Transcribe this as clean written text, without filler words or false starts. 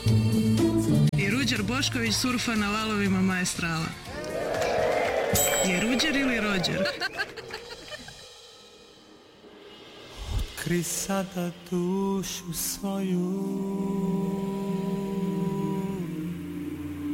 I Ruđer Bošković surfa na valovima Maestrala. Je Ruđer ili Rođer? Otkri sada dušu svoju,